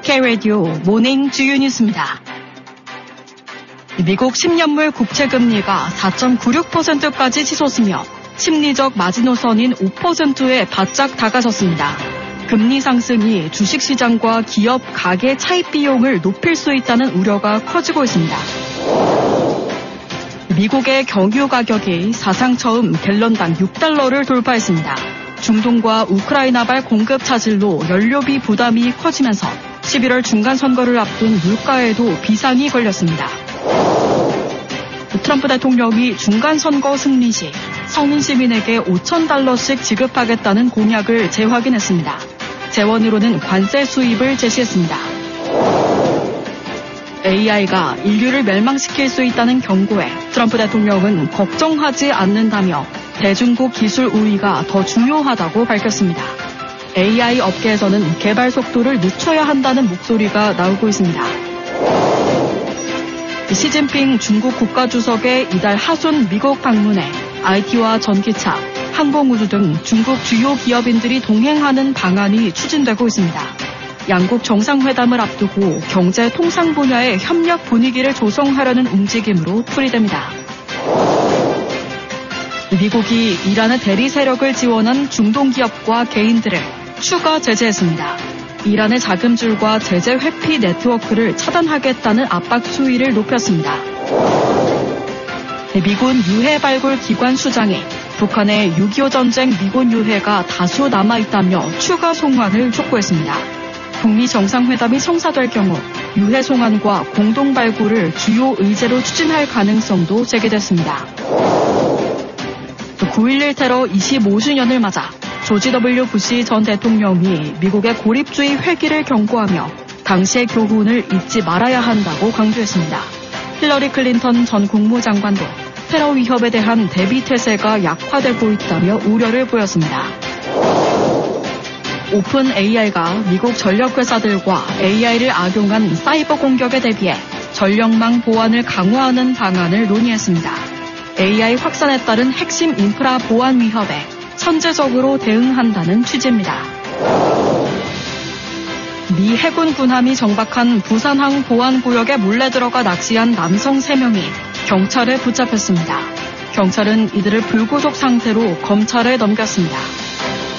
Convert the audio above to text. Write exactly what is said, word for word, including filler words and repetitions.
K-라디오 모닝 주요 뉴스입니다. 미국 십 년물 국채금리가 사 점 구육 퍼센트까지 치솟으며 심리적 마지노선인 오 퍼센트에 바짝 다가섰습니다. 금리 상승이 주식시장과 기업 가계 차입 비용을 높일 수 있다는 우려가 커지고 있습니다. 미국의 경유 가격이 사상 처음 갤런당 육 달러를 돌파했습니다. 중동과 우크라이나발 공급 차질로 연료비 부담이 커지면서 십일월 중간선거를 앞둔 물가에도 비상이 걸렸습니다. 트럼프 대통령이 중간선거 승리 시 성인 시민에게 오천 달러씩 지급하겠다는 공약을 재확인했습니다. 재원으로는 관세 수입을 제시했습니다. 에이아이가 인류를 멸망시킬 수 있다는 경고에 트럼프 대통령은 걱정하지 않는다며 대중국 기술 우위가 더 중요하다고 밝혔습니다. 에이아이 업계에서는 개발 속도를 늦춰야 한다는 목소리가 나오고 있습니다. 시진핑 중국 국가주석의 이달 하순 미국 방문에 아이티와 전기차, 항공우주 등 중국 주요 기업인들이 동행하는 방안이 추진되고 있습니다. 양국 정상회담을 앞두고 경제 통상 분야의 협력 분위기를 조성하려는 움직임으로 풀이됩니다. 미국이 이란의 대리 세력을 지원한 중동 기업과 개인들을 추가 제재했습니다. 이란의 자금줄과 제재 회피 네트워크를 차단하겠다는 압박 수위를 높였습니다. 미군 유해 발굴 기관 수장이 북한의 육이오 전쟁 미군 유해가 다수 남아있다며 추가 송환을 촉구했습니다. 북미 정상회담이 성사될 경우 유해 송환과 공동 발굴을 주요 의제로 추진할 가능성도 제기됐습니다. 구일일 테러 이십오 주년을 맞아 조지 더블유 부시 전 대통령이 미국의 고립주의 회귀를 경고하며 당시의 교훈을 잊지 말아야 한다고 강조했습니다. 힐러리 클린턴 전 국무장관도 테러 위협에 대한 대비 태세가 약화되고 있다며 우려를 보였습니다. 오픈 에이아이가 미국 전력회사들과 에이아이를 악용한 사이버 공격에 대비해 전력망 보안을 강화하는 방안을 논의했습니다. 에이아이 확산에 따른 핵심 인프라 보안 위협에 선제적으로 대응한다는 취지입니다. 미 해군 군함이 정박한 부산항 보안구역에 몰래 들어가 납치한 남성 세 명이 경찰에 붙잡혔습니다. 경찰은 이들을 불구속 상태로 검찰에 넘겼습니다.